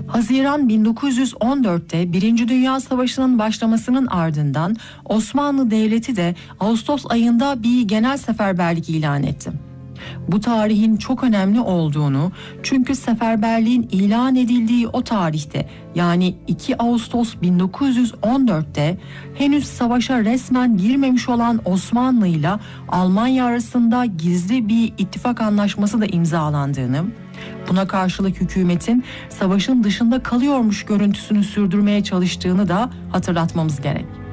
Haziran 1914'te Birinci Dünya Savaşı'nın başlamasının ardından Osmanlı Devleti de Ağustos ayında bir genel seferberlik ilan etti. Bu tarihin çok önemli olduğunu, çünkü seferberliğin ilan edildiği o tarihte, yani 2 Ağustos 1914'te henüz savaşa resmen girmemiş olan Osmanlı ile Almanya arasında gizli bir ittifak anlaşması da imzalandığını, buna karşılık hükümetin savaşın dışında kalıyormuş görüntüsünü sürdürmeye çalıştığını da hatırlatmamız gerek.